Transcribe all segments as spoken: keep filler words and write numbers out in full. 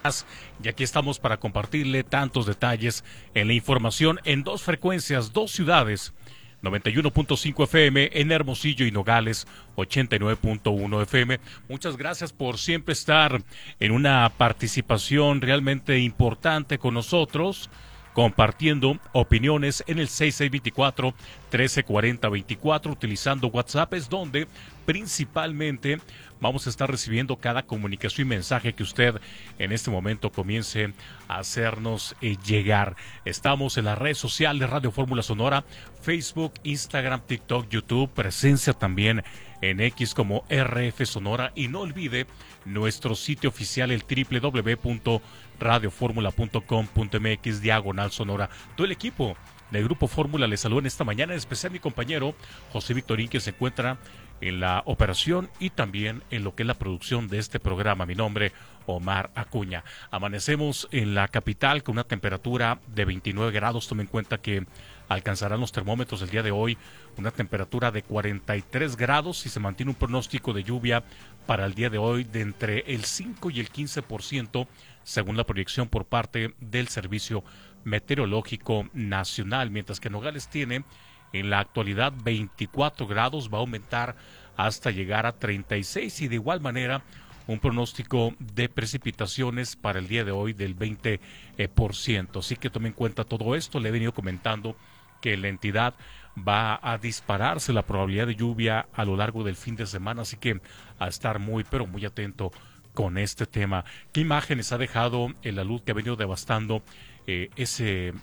Y aquí estamos para compartirle tantos detalles en la información en dos frecuencias, dos ciudades. noventa y uno punto cinco F M en Hermosillo y Nogales, ochenta y nueve punto uno F M. Muchas gracias por siempre estar en una participación realmente importante con nosotros, compartiendo opiniones en el seis seis dos cuatro, trece cuarenta veinticuatro, utilizando WhatsApp, es donde principalmente vamos a estar recibiendo cada comunicación y mensaje que usted en este momento comience a hacernos eh, llegar. Estamos en las redes sociales Radio Fórmula Sonora, Facebook, Instagram, TikTok, YouTube, presencia también en X como R F Sonora, y no olvide nuestro sitio oficial, el doble u doble u doble u punto radio fórmula punto com punto m x diagonal sonora. Todo el equipo del Grupo Fórmula le saluda en esta mañana, en especial mi compañero José Victorín, que se encuentra en la operación y también en lo que es la producción de este programa. Mi nombre, Omar Acuña. Amanecemos en la capital con una temperatura de veintinueve grados. Tome en cuenta que alcanzarán los termómetros el día de hoy una temperatura de cuarenta y tres grados y se mantiene un pronóstico de lluvia para el día de hoy de entre el cinco y el quince por ciento, según la proyección por parte del Servicio Meteorológico Nacional, mientras que Nogales tiene en la actualidad veinticuatro grados, va a aumentar hasta llegar a treinta y seis, y de igual manera un pronóstico de precipitaciones para el día de hoy del veinte por ciento. Así que tome en cuenta todo esto. Le he venido comentando que la entidad va a dispararse la probabilidad de lluvia a lo largo del fin de semana, así que a estar muy pero muy atento con este tema. ¿Qué imágenes ha dejado el alud que ha venido devastando eh, ese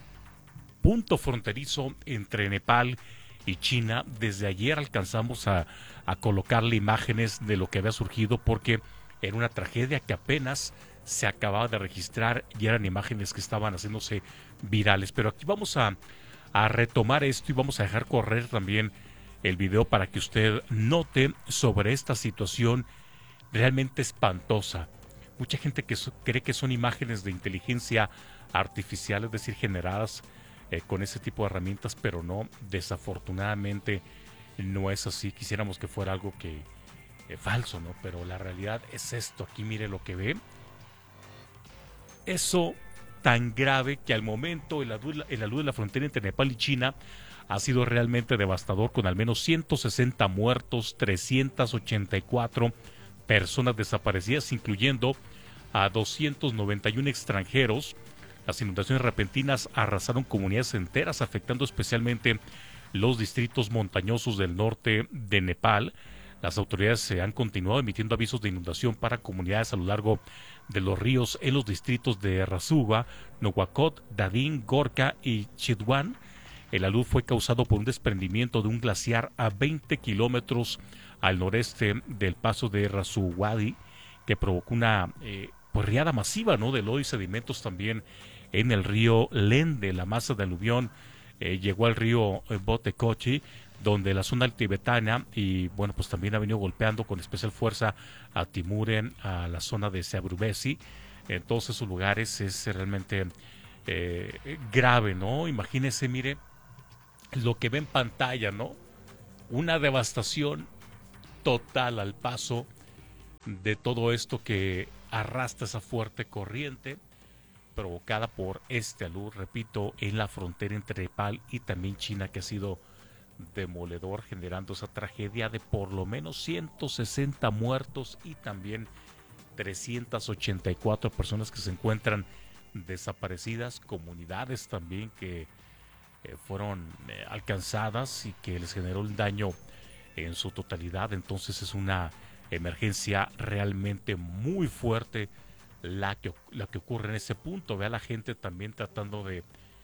punto fronterizo entre Nepal y China? Desde ayer alcanzamos a, a colocarle imágenes de lo que había surgido, porque era una tragedia que apenas se acababa de registrar y eran imágenes que estaban haciéndose virales. Pero aquí vamos a, a retomar esto y vamos a dejar correr también el video para que usted note sobre esta situación realmente espantosa. Mucha gente que so, cree que son imágenes de inteligencia artificial, es decir, generadas Eh, con ese tipo de herramientas, pero no, desafortunadamente no es así. Quisiéramos que fuera algo que eh, falso, ¿no? Pero la realidad es esto. Aquí mire lo que ve. Eso tan grave que al momento el alud, el alud de la frontera entre Nepal y China ha sido realmente devastador, con al menos ciento sesenta muertos, trescientas ochenta y cuatro personas desaparecidas, incluyendo a doscientos noventa y uno extranjeros. Las inundaciones repentinas arrasaron comunidades enteras, afectando especialmente los distritos montañosos del norte de Nepal. Las autoridades se han continuado emitiendo avisos de inundación para comunidades a lo largo de los ríos en los distritos de Rasuwa, Nuwakot, Dadin, Gorkha y Chitwan. El alud fue causado por un desprendimiento de un glaciar a veinte kilómetros al noreste del paso de Rasuwadi, que provocó una eh, pues, riada masiva, ¿no?, de lodo y sedimentos también en el río Lende. La masa de aluvión eh, llegó al río eh, Botecochi, donde la zona tibetana, y bueno, pues también ha venido golpeando con especial fuerza a Timuren, a la zona de Seabrubesi. En todos esos lugares es realmente eh, grave, ¿no? Imagínese, mire, lo que ve en pantalla, ¿no? Una devastación total al paso de todo esto que arrastra esa fuerte corriente provocada por este alud, repito, en la frontera entre Nepal y también China, que ha sido demoledor, generando esa tragedia de por lo menos ciento sesenta muertos y también trescientas ochenta y cuatro personas que se encuentran desaparecidas, comunidades también que eh, fueron eh, alcanzadas y que les generó el daño en su totalidad. Entonces es una emergencia realmente muy fuerte la que, la que ocurre en ese punto. Ve a la gente también tratando de,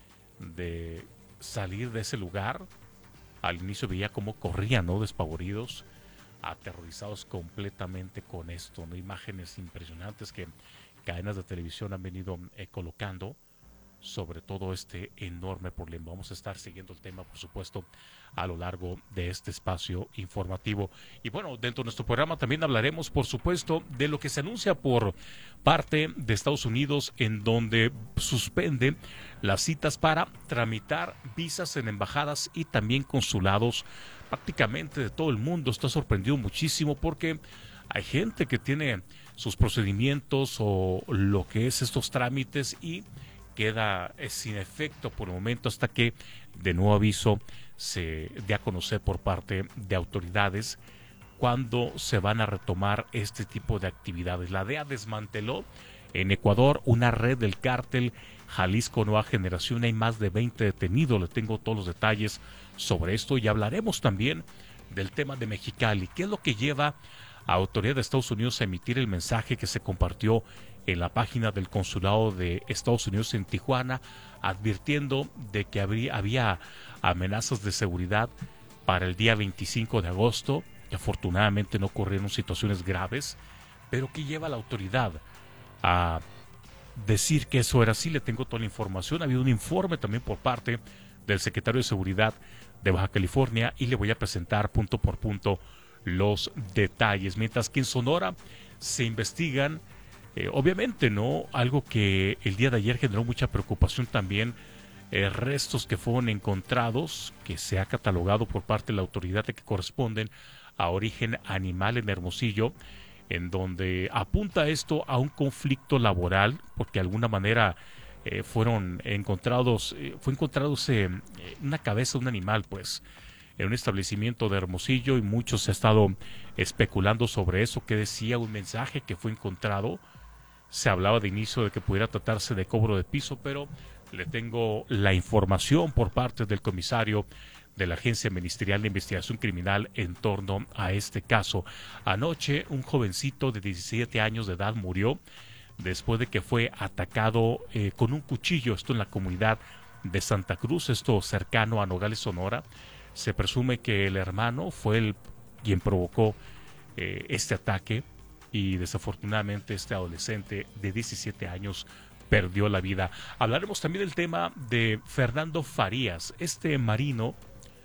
de salir de ese lugar. Al inicio veía cómo corrían, ¿no?, despavoridos, aterrorizados completamente con esto, ¿no? Imágenes impresionantes que cadenas de televisión han venido eh, colocando sobre todo este enorme problema. Vamos a estar siguiendo el tema, por supuesto, a lo largo de este espacio informativo. Y bueno, dentro de nuestro programa también hablaremos, por supuesto, de lo que se anuncia por parte de Estados Unidos, en donde suspende las citas para tramitar visas en embajadas y también consulados prácticamente de todo el mundo. Está sorprendido muchísimo porque hay gente que tiene sus procedimientos o lo que es estos trámites y queda sin efecto por el momento hasta que de nuevo aviso se dé a conocer por parte de autoridades cuando se van a retomar este tipo de actividades. La D E A desmanteló en Ecuador una red del cártel Jalisco Nueva Generación. Hay más de veinte detenidos. Le tengo todos los detalles sobre esto y hablaremos también del tema de Mexicali. ¿Qué es lo que lleva a autoridades de Estados Unidos a emitir el mensaje que se compartió en la página del consulado de Estados Unidos en Tijuana, advirtiendo de que habría, había amenazas de seguridad para el día veinticinco de agosto, que afortunadamente no ocurrieron situaciones graves, pero que lleva a la autoridad a decir que eso era así? Le tengo toda la información. Ha habido un informe también por parte del secretario de Seguridad de Baja California y le voy a presentar punto por punto los detalles. Mientras que en Sonora se investigan, eh, obviamente, ¿no? Algo que el día de ayer generó mucha preocupación también, eh, restos que fueron encontrados, que se ha catalogado por parte de la autoridad de que corresponden a origen animal en Hermosillo, en donde apunta esto a un conflicto laboral, porque de alguna manera eh, fueron encontrados, eh, fue encontrados eh, una cabeza de un animal, pues, en un establecimiento de Hermosillo, y mucho se ha estado especulando sobre eso. ¿Qué decía un mensaje que fue encontrado? Se hablaba de inicio de que pudiera tratarse de cobro de piso, pero le tengo la información por parte del comisario de la Agencia Ministerial de Investigación Criminal en torno a este caso. Anoche un jovencito de diecisiete años de edad murió después de que fue atacado eh, con un cuchillo, esto en la comunidad de Santa Cruz, esto cercano a Nogales, Sonora. Se presume que el hermano fue el quien provocó eh, este ataque y desafortunadamente este adolescente de diecisiete años perdió la vida. Hablaremos también del tema de Fernando Farías, este marino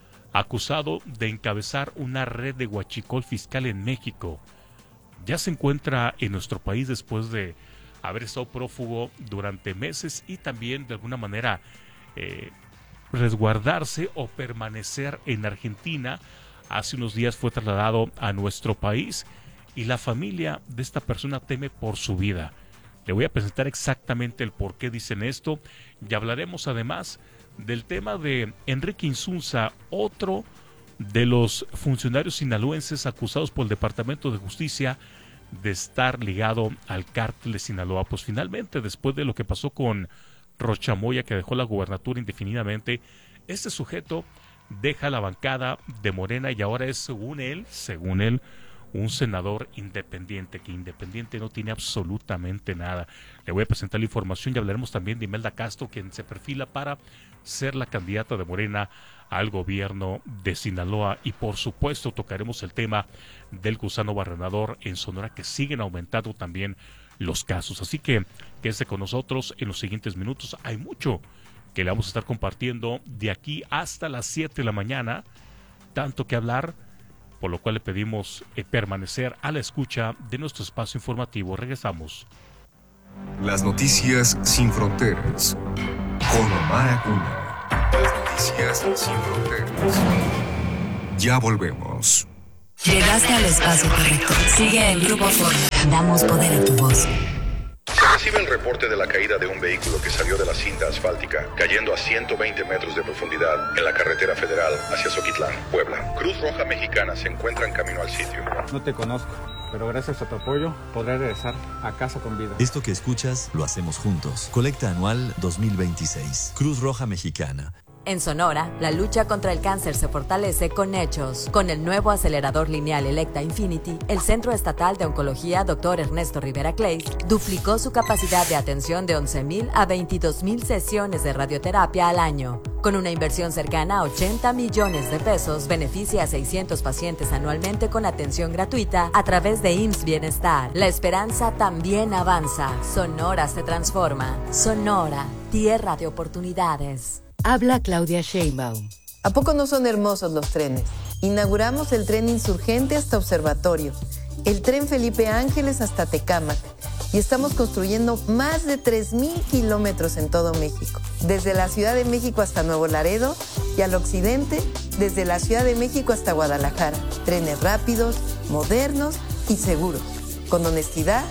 acusado de encabezar una red de huachicol fiscal en México. Ya se encuentra en nuestro país después de haber estado prófugo durante meses y también de alguna manera eh, resguardarse o permanecer en Argentina. Hace unos días fue trasladado a nuestro país y la familia de esta persona teme por su vida. Le voy a presentar exactamente el por qué dicen esto y hablaremos además del tema de Enrique Insunza, otro de los funcionarios sinaloenses acusados por el Departamento de Justicia de estar ligado al cártel de Sinaloa. Pues finalmente, después de lo que pasó con Rochamoya, que dejó la gubernatura indefinidamente, este sujeto deja la bancada de Morena y ahora es, según él, según él, un senador independiente, que independiente no tiene absolutamente nada. Le voy a presentar la información y hablaremos también de Imelda Castro, quien se perfila para ser la candidata de Morena al gobierno de Sinaloa. Y por supuesto tocaremos el tema del gusano barrenador en Sonora, que siguen aumentando también los casos. Así que quédese con nosotros en los siguientes minutos. Hay mucho que le vamos a estar compartiendo de aquí hasta las siete de la mañana, tanto que hablar, por lo cual le pedimos eh, permanecer a la escucha de nuestro espacio informativo. Regresamos. Las noticias sin fronteras, con Omar Acuña. Las noticias sin fronteras. Ya volvemos. Llegaste al espacio correcto. Sigue el Grupo Fórmula. Damos poder a tu voz. Se recibe el reporte de la caída de un vehículo que salió de la cinta asfáltica, cayendo a ciento veinte metros de profundidad en la carretera federal hacia Zoquitlán, Puebla. Cruz Roja Mexicana se encuentra en camino al sitio. No te conozco, pero gracias a tu apoyo podré regresar a casa con vida. Esto que escuchas lo hacemos juntos. Colecta anual dos mil veintiséis. Cruz Roja Mexicana. En Sonora, la lucha contra el cáncer se fortalece con hechos. Con el nuevo acelerador lineal Electa Infinity, el Centro Estatal de Oncología doctor Ernesto Rivera Clays duplicó su capacidad de atención de once mil a veintidós mil sesiones de radioterapia al año. Con una inversión cercana a ochenta millones de pesos, beneficia a seiscientos pacientes anualmente con atención gratuita a través de I M S S Bienestar. La esperanza también avanza. Sonora se transforma. Sonora, tierra de oportunidades. Habla Claudia Sheinbaum. ¿A poco no son hermosos los trenes? Inauguramos el tren Insurgente hasta Observatorio, el tren Felipe Ángeles hasta Tecámac y estamos construyendo más de tres mil kilómetros en todo México. Desde la Ciudad de México hasta Nuevo Laredo y al occidente, desde la Ciudad de México hasta Guadalajara. Trenes rápidos, modernos y seguros, con honestidad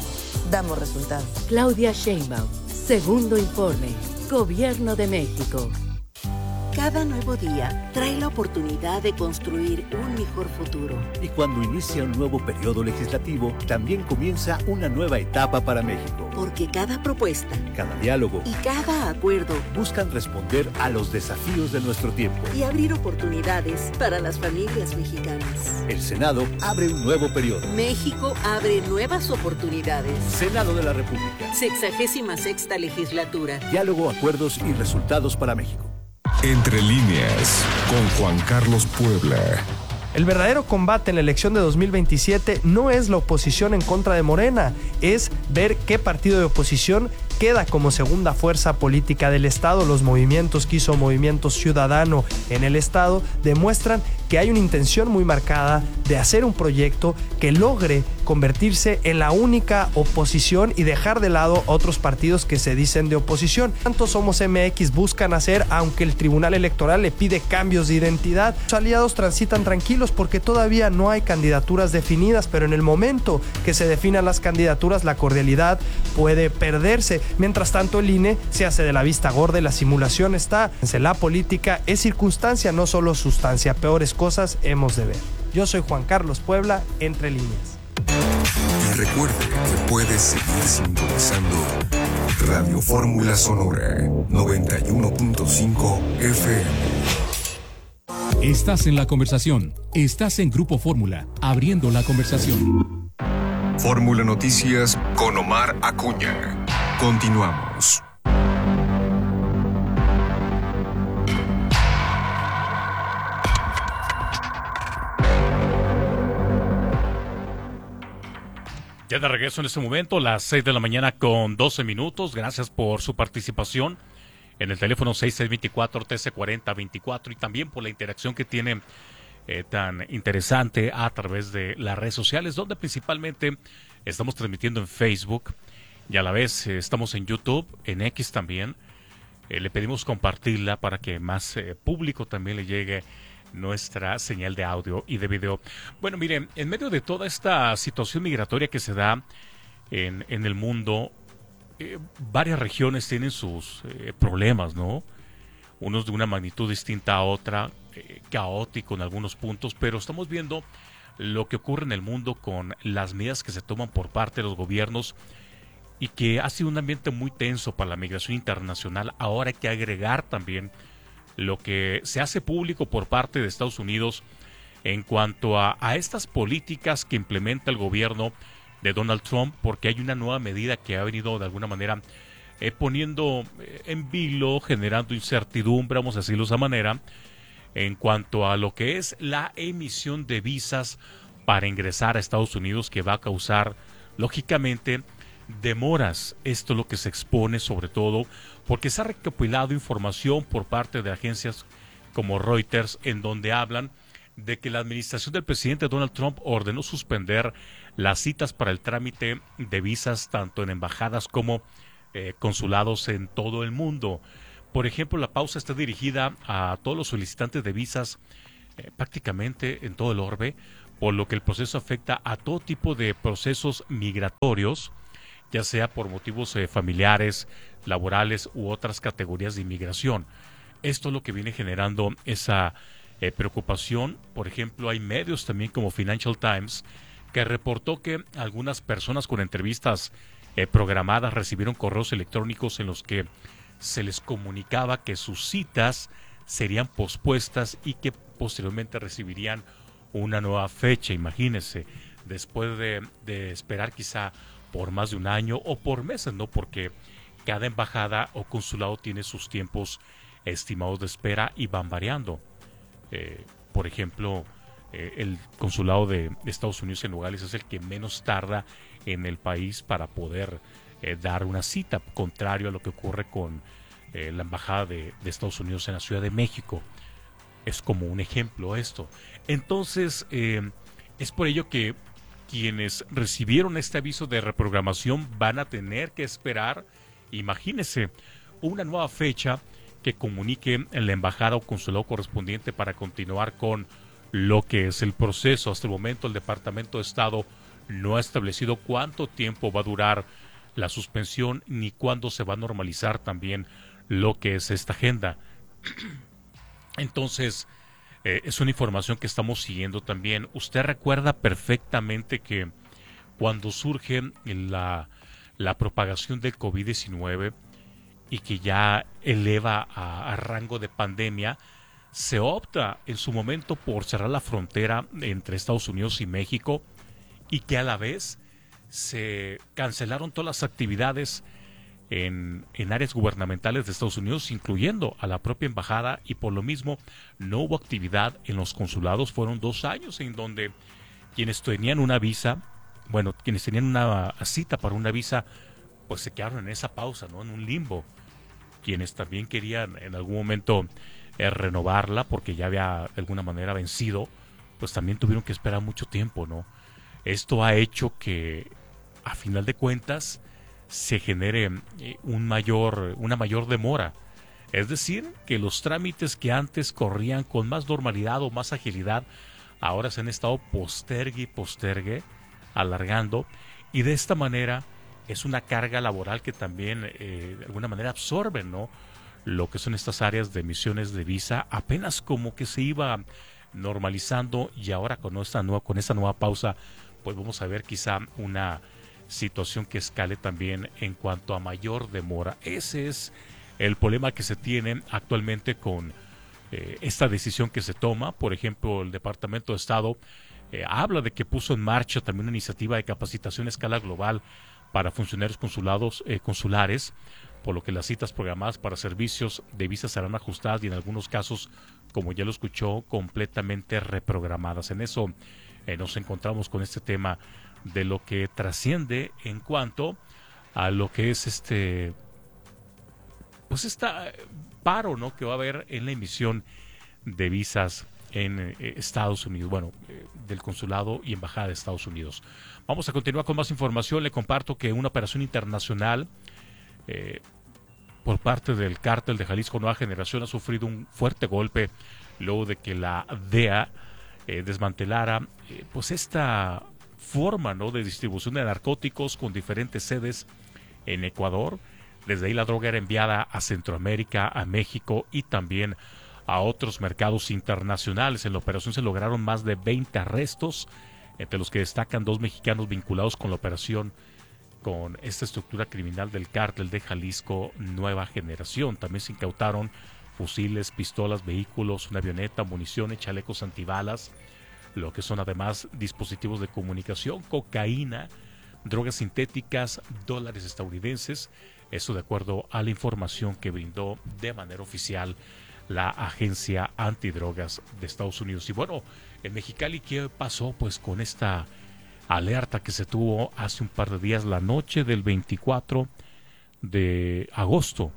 damos resultados. Claudia Sheinbaum, segundo informe, Gobierno de México. Cada nuevo día trae la oportunidad de construir un mejor futuro. Y cuando inicia un nuevo periodo legislativo, también comienza una nueva etapa para México. Porque cada propuesta, cada diálogo y cada acuerdo buscan responder a los desafíos de nuestro tiempo y abrir oportunidades para las familias mexicanas. El Senado abre un nuevo periodo. México abre nuevas oportunidades. Senado de la República. Sexagésima sexta legislatura. Diálogo, acuerdos y resultados para México. Entre líneas, con Juan Carlos Puebla. El verdadero combate en la elección de dos mil veintisiete no es la oposición en contra de Morena, es ver qué partido de oposición queda como segunda fuerza política del Estado. Los movimientos que hizo Movimiento Ciudadano en el Estado demuestran que hay una intención muy marcada de hacer un proyecto que logre convertirse en la única oposición y dejar de lado a otros partidos que se dicen de oposición. Tanto Somos M X buscan hacer, aunque el Tribunal Electoral le pide cambios de identidad. Los aliados transitan tranquilos porque todavía no hay candidaturas definidas, pero en el momento que se definan las candidaturas, la cordialidad puede perderse. Mientras tanto, el I N E se hace de la vista gorda y la simulación está. La política es circunstancia, no solo sustancia. Peores cosas hemos de ver. Yo soy Juan Carlos Puebla, Entre Líneas. Y recuerde que puedes seguir sintonizando Radio Fórmula Sonora noventa y uno punto cinco F M. Estás en la conversación. Estás en Grupo Fórmula, abriendo la conversación. Fórmula Noticias con Omar Acuña. Continuamos. Ya de regreso en este momento, las seis de la mañana con doce minutos. Gracias por su participación en el teléfono seis seis dos cuatro, uno tres cuatro cero veinticuatro y también por la interacción que tiene eh, tan interesante a través de las redes sociales, donde principalmente estamos transmitiendo en Facebook y a la vez eh, estamos en YouTube, en X también. Eh, le pedimos compartirla para que más eh, público también le llegue nuestra señal de audio y de video. Bueno, miren, en medio de toda esta situación migratoria que se da en, en el mundo, eh, varias regiones tienen sus eh, problemas, ¿no? Unos de una magnitud distinta a otra, eh, caótico en algunos puntos, pero estamos viendo lo que ocurre en el mundo con las medidas que se toman por parte de los gobiernos y que ha sido un ambiente muy tenso para la migración internacional. Ahora hay que agregar también lo que se hace público por parte de Estados Unidos en cuanto a, a estas políticas que implementa el gobierno de Donald Trump, porque hay una nueva medida que ha venido de alguna manera eh, poniendo en vilo, generando incertidumbre, vamos a decirlo de esa manera, en cuanto a lo que es la emisión de visas para ingresar a Estados Unidos, que va a causar, lógicamente, demoras. Esto es lo que se expone sobre todo porque se ha recopilado información por parte de agencias como Reuters, en donde hablan de que la administración del presidente Donald Trump ordenó suspender las citas para el trámite de visas tanto en embajadas como eh, consulados en todo el mundo. Por ejemplo, la pausa está dirigida a todos los solicitantes de visas eh, prácticamente en todo el orbe, por lo que el proceso afecta a todo tipo de procesos migratorios, ya sea por motivos eh, familiares, laborales u otras categorías de inmigración. Esto es lo que viene generando esa eh, preocupación. Por ejemplo, hay medios también como Financial Times que reportó que algunas personas con entrevistas eh, programadas recibieron correos electrónicos en los que se les comunicaba que sus citas serían pospuestas y que posteriormente recibirían una nueva fecha. Imagínense, después de, de esperar quizá por más de un año o por meses, ¿no? Porque cada embajada o consulado tiene sus tiempos estimados de espera y van variando. Eh, por ejemplo, eh, el consulado de Estados Unidos en Nogales es el que menos tarda en el país para poder eh, dar una cita, contrario a lo que ocurre con eh, la embajada de, de Estados Unidos en la Ciudad de México. Es como un ejemplo esto. Entonces, eh, es por ello que quienes recibieron este aviso de reprogramación van a tener que esperar, imagínense, una nueva fecha que comunique en la embajada o consulado correspondiente para continuar con lo que es el proceso. Hasta el momento el Departamento de Estado no ha establecido cuánto tiempo va a durar la suspensión ni cuándo se va a normalizar también lo que es esta agenda. Entonces, eh, es una información que estamos siguiendo también. Usted recuerda perfectamente que cuando surge la, la propagación del COVID diecinueve y que ya eleva a, a rango de pandemia, se opta en su momento por cerrar la frontera entre Estados Unidos y México, y que a la vez se cancelaron todas las actividades en, en áreas gubernamentales de Estados Unidos, incluyendo a la propia embajada, y por lo mismo no hubo actividad en los consulados. Fueron dos años en donde quienes tenían una visa, bueno, quienes tenían una cita para una visa, pues se quedaron en esa pausa, ¿no? En un limbo. Quienes también querían en algún momento eh, renovarla porque ya había de alguna manera vencido, pues también tuvieron que esperar mucho tiempo, ¿no? Esto ha hecho que, a final de cuentas, se genere un mayor, una mayor demora. Es decir, que los trámites que antes corrían con más normalidad o más agilidad, ahora se han estado postergue y postergue, alargando, y de esta manera es una carga laboral que también eh, de alguna manera absorben, ¿no?, lo que son estas áreas de emisiones de visa. Apenas como que se iba normalizando, y ahora con esta nueva, con esta nueva pausa, pues vamos a ver quizá una situación que escale también en cuanto a mayor demora. Ese es el problema que se tiene actualmente con eh, esta decisión que se toma. Por ejemplo, el Departamento de Estado eh, habla de que puso en marcha también una iniciativa de capacitación a escala global para funcionarios consulados, eh, consulares, por lo que las citas programadas para servicios de visa serán ajustadas y en algunos casos, como ya lo escuchó, completamente reprogramadas. En eso eh, nos encontramos con este tema de lo que trasciende en cuanto a lo que es este, pues esta paro, ¿no?, que va a haber en la emisión de visas en eh, Estados Unidos, bueno, eh, del consulado y embajada de Estados Unidos. Vamos a continuar con más información. Le comparto que una operación internacional eh, por parte del cártel de Jalisco Nueva Generación ha sufrido un fuerte golpe luego de que la D E A eh, desmantelara eh, pues esta forma, ¿no?, de distribución de narcóticos con diferentes sedes en Ecuador. Desde ahí la droga era enviada a Centroamérica, a México y también a otros mercados internacionales. En la operación se lograron más de veinte arrestos, entre los que destacan dos mexicanos vinculados con la operación con esta estructura criminal del cártel de Jalisco Nueva Generación. También se incautaron fusiles, pistolas, vehículos, una avioneta, municiones, chalecos antibalas, lo que son además dispositivos de comunicación, cocaína, drogas sintéticas, dólares estadounidenses. Eso de acuerdo a la información que brindó de manera oficial la Agencia Antidrogas de Estados Unidos. Y bueno, en Mexicali, ¿qué pasó pues con esta alerta que se tuvo hace un par de días, la noche del veinticuatro de agosto?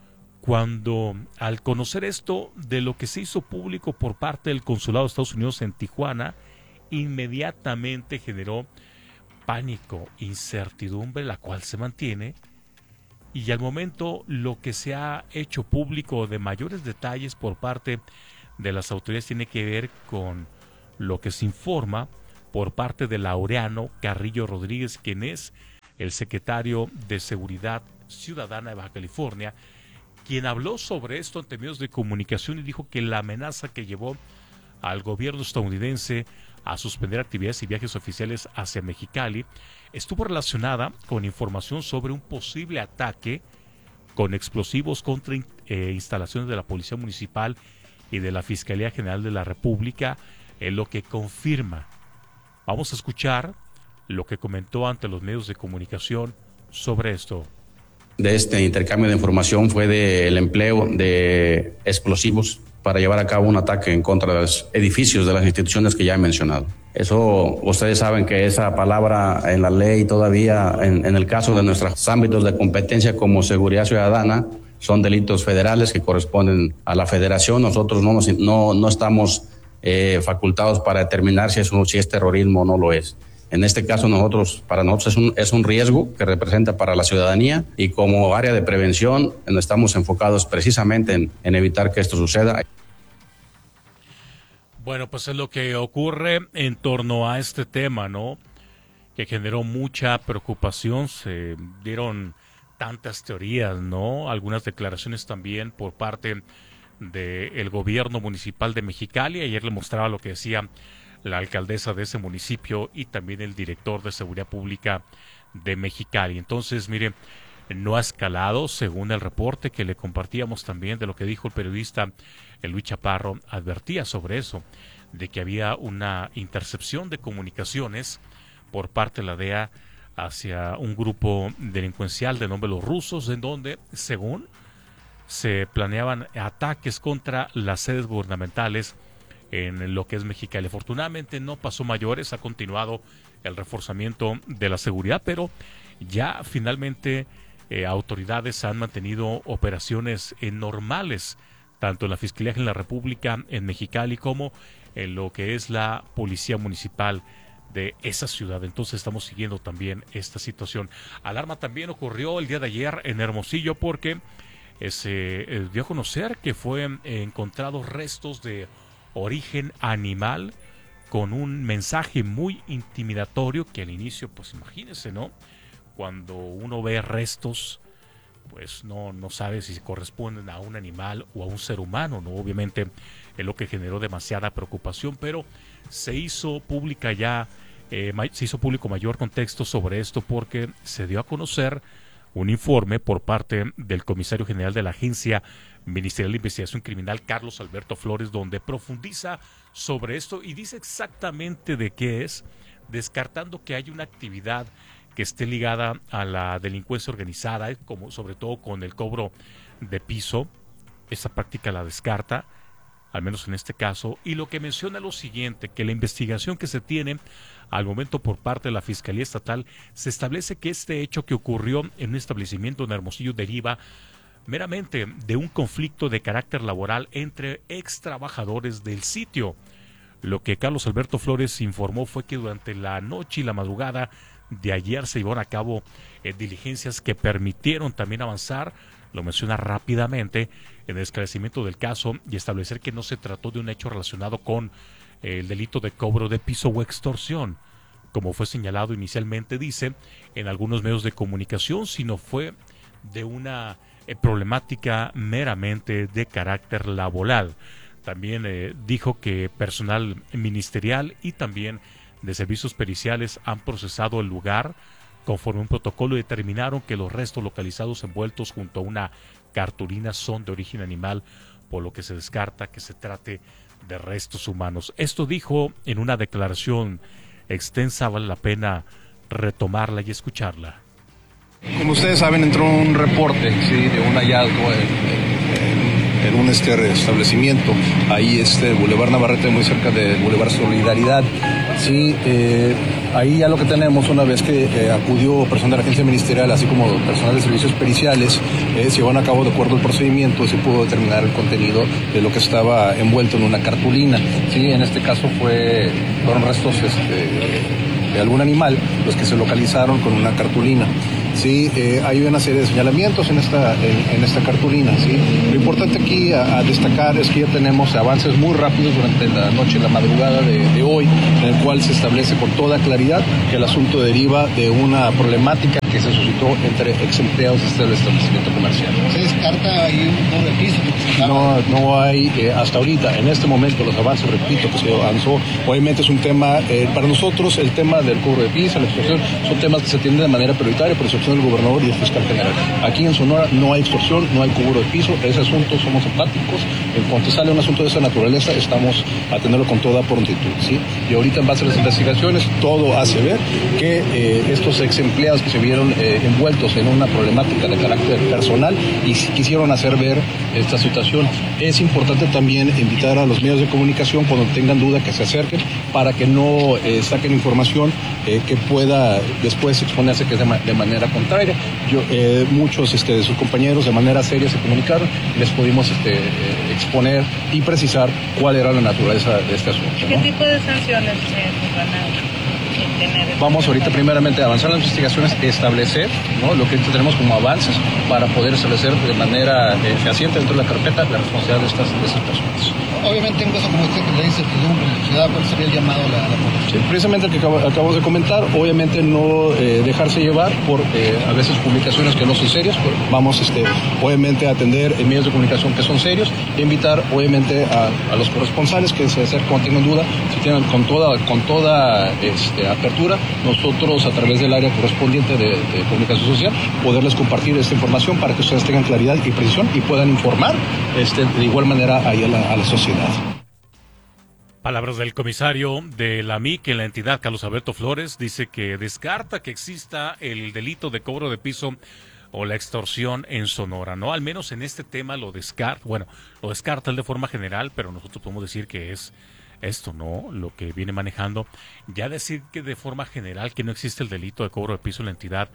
Cuando, al conocer esto de lo que se hizo público por parte del Consulado de Estados Unidos en Tijuana, inmediatamente generó pánico, incertidumbre, la cual se mantiene, y al momento lo que se ha hecho público de mayores detalles por parte de las autoridades tiene que ver con lo que se informa por parte de Laureano Carrillo Rodríguez, quien es el secretario de Seguridad Ciudadana de Baja California, quien habló sobre esto ante medios de comunicación y dijo que la amenaza que llevó al gobierno estadounidense a suspender actividades y viajes oficiales hacia Mexicali estuvo relacionada con información sobre un posible ataque con explosivos contra eh, instalaciones de la Policía Municipal y de la Fiscalía General de la República, en lo que confirma. Vamos a escuchar lo que comentó ante los medios de comunicación sobre esto. De este intercambio de información fue del empleo de explosivos para llevar a cabo un ataque en contra de los edificios de las instituciones que ya he mencionado. Eso, ustedes saben que esa palabra en la ley todavía, en, en el caso de nuestros ámbitos de competencia como seguridad ciudadana, son delitos federales que corresponden a la federación. Nosotros no, nos, no, no estamos eh, facultados para determinar si es, un, si es terrorismo o no lo es. En este caso, nosotros, para nosotros es un, es un riesgo que representa para la ciudadanía, y como área de prevención estamos enfocados precisamente en, en evitar que esto suceda. Bueno, pues es lo que ocurre en torno a este tema, ¿no? que generó mucha preocupación. Se dieron tantas teorías, ¿no? Algunas declaraciones también por parte del gobierno municipal de Mexicali. Ayer le mostraba lo que decía la alcaldesa de ese municipio y también el director de Seguridad Pública de Mexicali. Entonces, mire, no ha escalado, según el reporte que le compartíamos también de lo que dijo el periodista Luis Chaparro, advertía sobre eso, de que había una intercepción de comunicaciones por parte de la D E A hacia un grupo delincuencial de nombre Los Rusos, en donde, según, se planeaban ataques contra las sedes gubernamentales en lo que es Mexicali. Afortunadamente no pasó mayores, ha continuado el reforzamiento de la seguridad, pero ya finalmente eh, autoridades han mantenido operaciones eh, normales, tanto en la Fiscalía General de la República en Mexicali como en lo que es la Policía Municipal de esa ciudad. Entonces estamos siguiendo también esta situación. Alarma también ocurrió el día de ayer en Hermosillo porque eh, se eh, dio a conocer que fue eh, encontrados restos de origen animal con un mensaje muy intimidatorio que al inicio, pues imagínense, ¿no? Cuando uno ve restos, pues no, no sabe si se corresponden a un animal o a un ser humano, ¿no? Obviamente es lo que generó demasiada preocupación, pero se hizo pública ya, eh, se hizo público mayor contexto sobre esto porque se dio a conocer un informe por parte del comisario general de la Agencia Ministerial de Investigación Criminal, Carlos Alberto Flores, donde profundiza sobre esto y dice exactamente de qué es, descartando que haya una actividad que esté ligada a la delincuencia organizada, como sobre todo con el cobro de piso. Esa práctica la descarta, al menos en este caso, y lo que menciona es lo siguiente, que la investigación que se tiene al momento por parte de la Fiscalía Estatal se establece que este hecho que ocurrió en un establecimiento en Hermosillo deriva meramente de un conflicto de carácter laboral entre ex trabajadores del sitio. Lo que Carlos Alberto Flores informó fue que durante la noche y la madrugada de ayer se llevaron a cabo eh, diligencias que permitieron también avanzar, lo menciona rápidamente, en el esclarecimiento del caso y establecer que no se trató de un hecho relacionado con eh, el delito de cobro de piso o extorsión, como fue señalado inicialmente, dice, en algunos medios de comunicación, sino fue de una eh, problemática meramente de carácter laboral. También eh, dijo que personal ministerial y también de servicios periciales han procesado el lugar conforme un protocolo y determinaron que los restos localizados envueltos junto a una cartulina son de origen animal, por lo que se descarta que se trate de restos humanos. Esto dijo en una declaración extensa, vale la pena retomarla y escucharla. Como ustedes saben, entró un reporte, ¿sí?, de un hallazgo en, en, en un este establecimiento, ahí este Boulevard Navarrete, muy cerca del Boulevard Solidaridad. Sí, eh, ahí ya lo que tenemos, una vez que eh, acudió personal de la agencia ministerial, así como personal de servicios periciales, eh, se llevaron a cabo de acuerdo al procedimiento, se pudo determinar el contenido de lo que estaba envuelto en una cartulina. Sí, en este caso fue fueron restos este, de algún animal los que se localizaron con una cartulina. Sí, eh, hay una serie de señalamientos en esta en, en esta cartulina. Sí, lo importante aquí a, a destacar es que ya tenemos avances muy rápidos durante la noche y la madrugada de, de hoy, en el cual se establece con toda claridad que el asunto deriva de una problemática que se suscitó entre ex empleados de este establecimiento comercial. ¿Se descarta ahí un cobro de piso? No, no hay eh, hasta ahorita, en este momento los avances, repito, que se avanzó. Obviamente es un tema, eh, para nosotros el tema del cobro de piso, la extorsión, son temas que se atienden de manera prioritaria por excepción del gobernador y el fiscal general. Aquí en Sonora no hay extorsión, no hay cobro de piso, ese asunto somos empáticos. En cuanto sale un asunto de esa naturaleza, estamos a atenderlo con toda prontitud, ¿sí? Y ahorita en base a las investigaciones, todo hace ver que eh, estos ex empleados que se vieron eh, envueltos en una problemática de carácter personal y quisieron hacer ver esta situación. Es importante también invitar a los medios de comunicación cuando tengan duda que se acerquen para que no eh, saquen información eh, que pueda después exponerse que es de, ma- de manera contraria. Yo, eh, muchos este, de sus compañeros de manera seria se comunicaron, les pudimos este, eh, exponer y precisar cuál era la naturaleza de este asunto, ¿Qué ¿no? tipo de sanciones se van a Vamos ahorita primeramente a avanzar en las investigaciones, establecer, ¿no?, lo que tenemos como avances para poder establecer de manera eh, fehaciente dentro de la carpeta la responsabilidad de estas, de estas personas. Obviamente en caso como este que le dice incertidumbre en la ciudad, ¿cuál sería el llamado a la, a la población? Sí, precisamente el que acabo, acabo de comentar, obviamente no eh, dejarse llevar por eh, a veces publicaciones que no son serias, pues vamos este, obviamente a atender en medios de comunicación que son serios e invitar obviamente a, a los corresponsales que se acercan cuando tengan duda, si tienen con toda, con toda este, apertura, nosotros a través del área correspondiente de, de comunicación social, poderles compartir esta información para que ustedes tengan claridad y precisión y puedan informar este, de igual manera ahí a la, a la sociedad. Palabras del comisario de la M I C en la entidad, Carlos Alberto Flores, dice que descarta que exista el delito de cobro de piso o la extorsión en Sonora, ¿no? Al menos en este tema lo descarta, bueno, lo descarta él de forma general, pero nosotros podemos decir que es esto, ¿no?, lo que viene manejando. Ya decir que de forma general que no existe el delito de cobro de piso en la entidad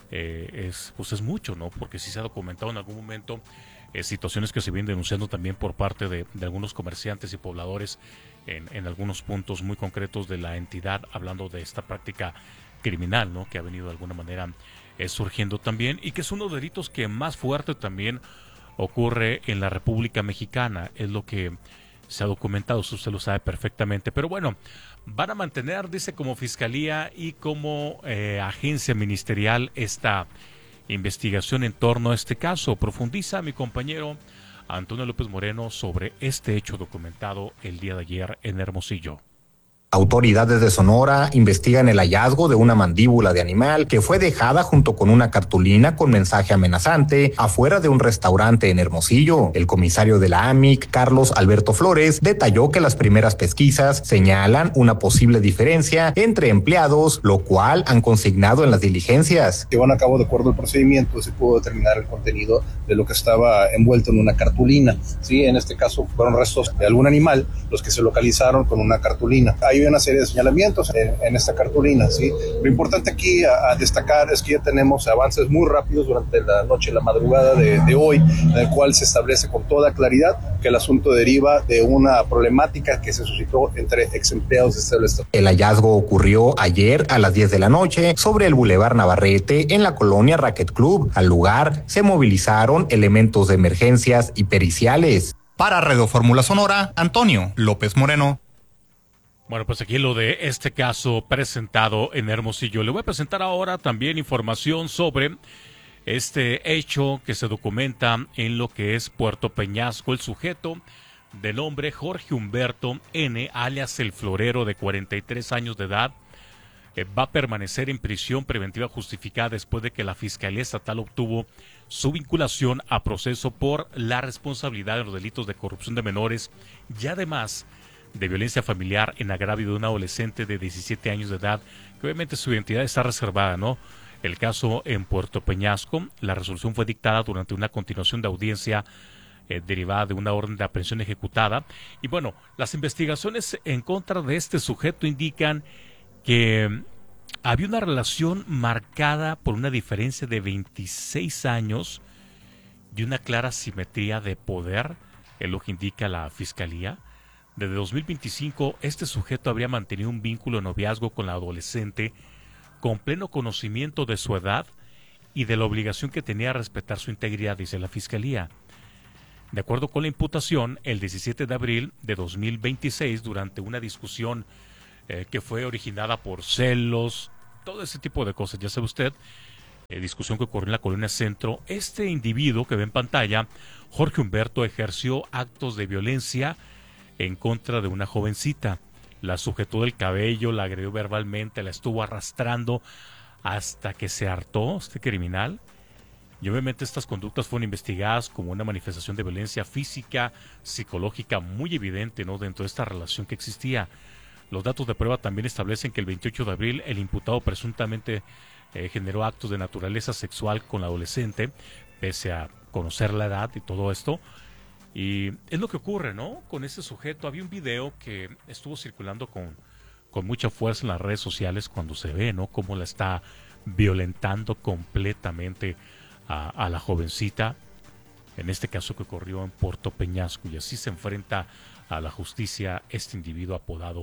eh, es, pues es mucho, ¿no? Porque sí se ha documentado en algún momento eh, situaciones que se vienen denunciando también por parte de, de algunos comerciantes y pobladores en, en algunos puntos muy concretos de la entidad, hablando de esta práctica criminal, ¿no?, que ha venido de alguna manera eh, surgiendo también, y que es uno de los delitos que más fuerte también ocurre en la República Mexicana, es lo que se ha documentado, usted lo sabe perfectamente. Pero bueno, van a mantener, dice, como Fiscalía y como eh, agencia ministerial esta investigación en torno a este caso. Profundiza mi compañero Antonio López Moreno sobre este hecho documentado el día de ayer en Hermosillo. Autoridades de Sonora investigan el hallazgo de una mandíbula de animal que fue dejada junto con una cartulina con mensaje amenazante afuera de un restaurante en Hermosillo. El comisario de la A M I C, Carlos Alberto Flores, detalló que las primeras pesquisas señalan una posible diferencia entre empleados, lo cual han consignado en las diligencias. Llevan a cabo de acuerdo al procedimiento, se pudo determinar el contenido de lo que estaba envuelto en una cartulina. Sí, en este caso fueron restos de algún animal los que se localizaron con una cartulina. Hay una serie de señalamientos en, en esta cartulina, ¿sí? Lo importante aquí a, a destacar es que ya tenemos avances muy rápidos durante la noche y la madrugada de, de hoy, en el cual se establece con toda claridad que el asunto deriva de una problemática que se suscitó entre ex empleados de este estado. El hallazgo ocurrió ayer a las diez de la noche sobre el Boulevard Navarrete en la colonia Racket Club. Al lugar se movilizaron elementos de emergencias y periciales. Para Radio Fórmula Sonora, Antonio López Moreno. Bueno, pues aquí lo de este caso presentado en Hermosillo. Le voy a presentar ahora también información sobre este hecho que se documenta en lo que es Puerto Peñasco. El sujeto de nombre Jorge Humberto N., alias El Florero, de cuarenta y tres años de edad, eh, va a permanecer en prisión preventiva justificada después de que la Fiscalía Estatal obtuvo su vinculación a proceso por la responsabilidad en los delitos de corrupción de menores y además de violencia familiar en agravio de un adolescente de diecisiete años de edad, que obviamente su identidad está reservada, ¿no? El caso en Puerto Peñasco, la resolución fue dictada durante una continuación de audiencia eh, derivada de una orden de aprehensión ejecutada. Y bueno, las investigaciones en contra de este sujeto indican que había una relación marcada por una diferencia de veintiséis años y una clara simetría de poder, es lo que indica la Fiscalía. Desde dos mil veinticinco, este sujeto habría mantenido un vínculo de noviazgo con la adolescente con pleno conocimiento de su edad y de la obligación que tenía a respetar su integridad, dice la Fiscalía. De acuerdo con la imputación, el diecisiete de abril de dos mil veintiséis, durante una discusión eh, que fue originada por celos, todo ese tipo de cosas, ya sabe usted, eh, discusión que ocurrió en la Colonia Centro, este individuo que ve en pantalla, Jorge Humberto, ejerció actos de violencia en contra de una jovencita. La sujetó del cabello, la agredió verbalmente, la estuvo arrastrando hasta que se hartó este criminal. Y obviamente estas conductas fueron investigadas como una manifestación de violencia física, psicológica muy evidente, ¿no?, dentro de esta relación que existía. Los datos de prueba también establecen que el veintiocho de abril el imputado presuntamente eh, generó actos de naturaleza sexual con la adolescente, pese a conocer la edad y todo esto. Y es lo que ocurre, ¿no?, con este sujeto. Había un video que estuvo circulando con, con mucha fuerza en las redes sociales cuando se ve, ¿no?, cómo la está violentando completamente a, a la jovencita, en este caso que ocurrió en Puerto Peñasco, y así se enfrenta a la justicia este individuo apodado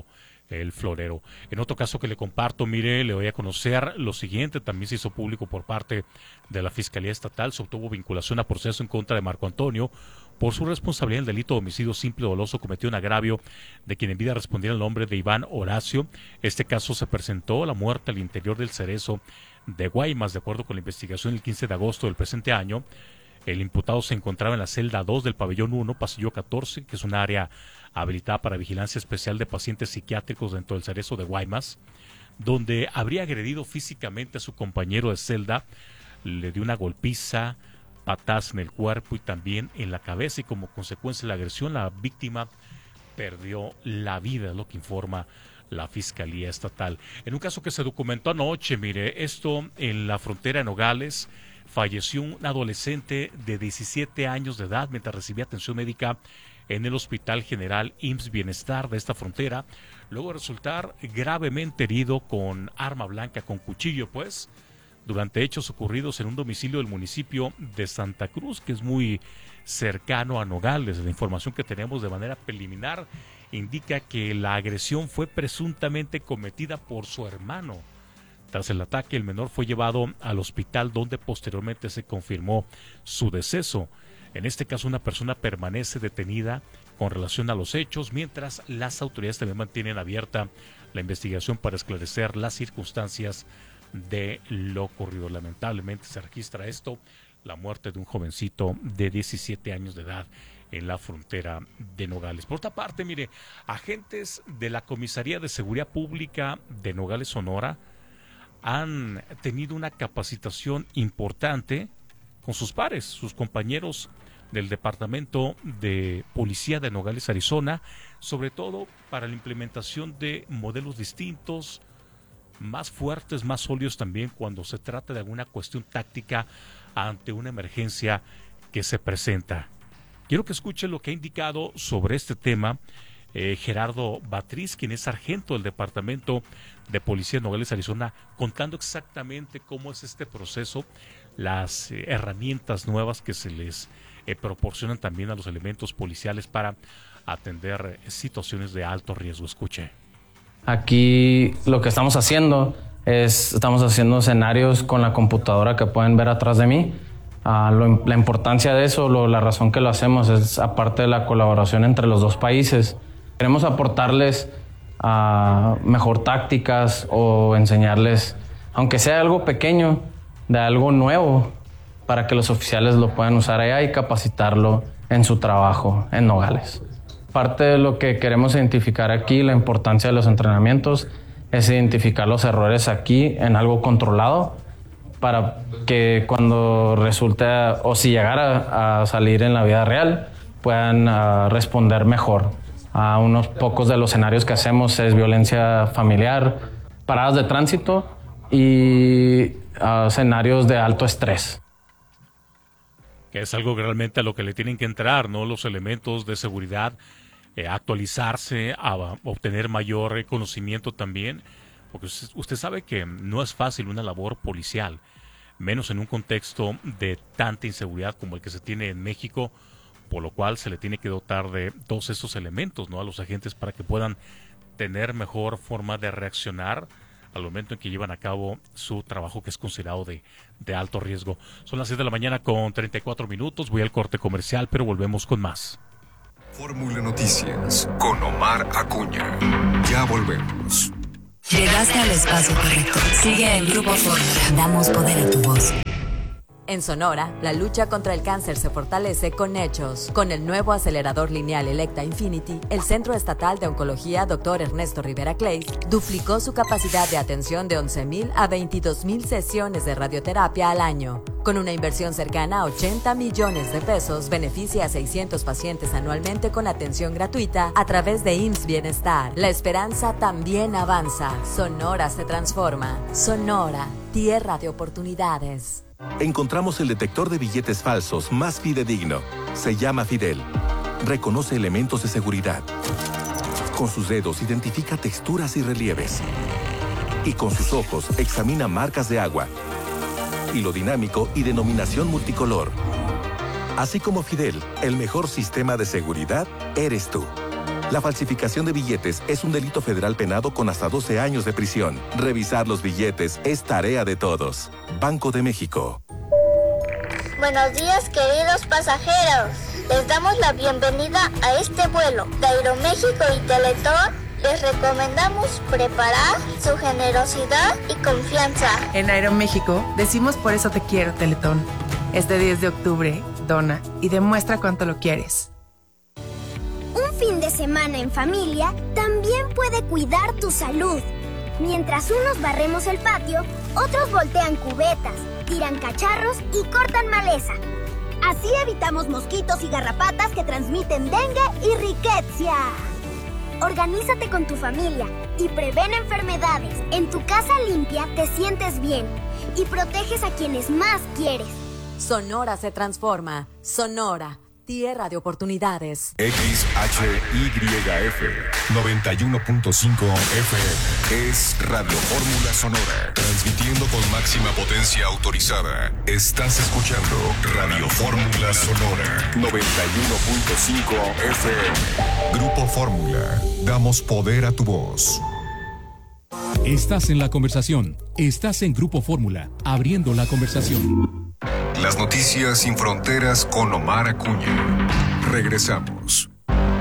el florero. En otro caso que le comparto, mire, le voy a conocer lo siguiente, también se hizo público por parte de la Fiscalía Estatal, se obtuvo vinculación a proceso en contra de Marco Antonio por su responsabilidad en el delito de homicidio simple doloso, cometió un agravio de quien en vida respondiera el nombre de Iván Horacio. Este caso se presentó la muerte al interior del Cerezo de Guaymas, de acuerdo con la investigación, el quince de agosto del presente año. El imputado se encontraba en la celda dos del pabellón uno, pasillo catorce, que es un área habilitada para vigilancia especial de pacientes psiquiátricos dentro del Cerezo de Guaymas, donde habría agredido físicamente a su compañero de celda, le dio una golpiza, patadas en el cuerpo y también en la cabeza, y como consecuencia de la agresión la víctima perdió la vida, es lo que informa la Fiscalía Estatal. En un caso que se documentó anoche, mire, esto en la frontera de Nogales, falleció un adolescente de diecisiete años de edad mientras recibía atención médica en el Hospital General I M S S Bienestar de esta frontera, luego de resultar gravemente herido con arma blanca, con cuchillo, pues, durante hechos ocurridos en un domicilio del municipio de Santa Cruz, que es muy cercano a Nogales. La información que tenemos de manera preliminar indica que la agresión fue presuntamente cometida por su hermano. Tras el ataque, el menor fue llevado al hospital, donde posteriormente se confirmó su deceso. En este caso, una persona permanece detenida con relación a los hechos, mientras las autoridades también mantienen abierta la investigación para esclarecer las circunstancias de lo ocurrido. Lamentablemente se registra esto, la muerte de un jovencito de diecisiete años de edad en la frontera de Nogales. Por otra parte, mire, agentes de la Comisaría de Seguridad Pública de Nogales, Sonora, han tenido una capacitación importante con sus pares, sus compañeros del Departamento de Policía de Nogales, Arizona, sobre todo para la implementación de modelos distintos, más fuertes, más sólidos también cuando se trata de alguna cuestión táctica ante una emergencia que se presenta. Quiero que escuche lo que ha indicado sobre este tema eh, Gerardo Batriz, quien es sargento del Departamento de Policía de Nogales, Arizona, contando exactamente cómo es este proceso, las eh, herramientas nuevas que se les eh, proporcionan también a los elementos policiales para atender eh, situaciones de alto riesgo. Escuche. Aquí lo que estamos haciendo es, estamos haciendo escenarios con la computadora que pueden ver atrás de mí. Uh, lo, la importancia de eso, lo, la razón que lo hacemos es aparte de la colaboración entre los dos países. Queremos aportarles uh, mejor tácticas o enseñarles, aunque sea algo pequeño, de algo nuevo, para que los oficiales lo puedan usar allá y capacitarlo en su trabajo en Nogales. Parte de lo que queremos identificar aquí, la importancia de los entrenamientos, es identificar los errores aquí en algo controlado, para que cuando resulte o si llegara a salir en la vida real, puedan uh, responder mejor. A uh, unos pocos de los escenarios que hacemos es violencia familiar, paradas de tránsito y uh, escenarios de alto estrés. Que es algo que realmente a lo que le tienen que entrar, ¿no? Los elementos de seguridad, eh, actualizarse, a, a obtener mayor eh, conocimiento también, porque usted, usted sabe que no es fácil una labor policial, menos en un contexto de tanta inseguridad como el que se tiene en México, por lo cual se le tiene que dotar de todos esos elementos, ¿no?, a los agentes para que puedan tener mejor forma de reaccionar al momento en que llevan a cabo su trabajo, que es considerado de, de alto riesgo. Son las seis de la mañana con treinta y cuatro minutos, voy al corte comercial, pero volvemos con más. Fórmula Noticias con Omar Acuña. Ya volvemos. Llegaste al espacio correcto. Sigue el Grupo Fórmula. Damos poder a tu voz. En Sonora, la lucha contra el cáncer se fortalece con hechos. Con el nuevo acelerador lineal Electa Infinity, el Centro Estatal de Oncología doctor Ernesto Rivera Clays duplicó su capacidad de atención de once mil a veintidós mil sesiones de radioterapia al año. Con una inversión cercana a ochenta millones de pesos, beneficia a seiscientos pacientes anualmente con atención gratuita a través de I M S S Bienestar. La esperanza también avanza. Sonora se transforma. Sonora, tierra de oportunidades. Encontramos el detector de billetes falsos más fidedigno. Se llama Fidel. Reconoce elementos de seguridad. Con sus dedos identifica texturas y relieves. Y con sus ojos examina marcas de agua, hilo dinámico y denominación multicolor. Así como Fidel, el mejor sistema de seguridad eres tú. La falsificación de billetes es un delito federal penado con hasta doce años de prisión. Revisar los billetes es tarea de todos. Banco de México. Buenos días, queridos pasajeros. Les damos la bienvenida a este vuelo de Aeroméxico y Teletón. Les recomendamos preparar su generosidad y confianza. En Aeroméxico decimos por eso te quiero, Teletón. Este diez de octubre, dona y demuestra cuánto lo quieres. Un fin de semana en familia también puede cuidar tu salud. Mientras unos barremos el patio, otros voltean cubetas, tiran cacharros y cortan maleza. Así evitamos mosquitos y garrapatas que transmiten dengue y riqueza. Organízate con tu familia y prevén enfermedades. En tu casa limpia te sientes bien y proteges a quienes más quieres. Sonora se transforma. Sonora, tierra de oportunidades. X H Y F noventa y uno punto cinco F M es Radio Fórmula Sonora, transmitiendo con máxima potencia autorizada. Estás escuchando Radio Fórmula Sonora noventa y uno punto cinco F M. Grupo Fórmula, damos poder a tu voz. Estás en la conversación. Estás en Grupo Fórmula, abriendo la conversación. Las noticias sin fronteras con Omar Acuña. Regresamos.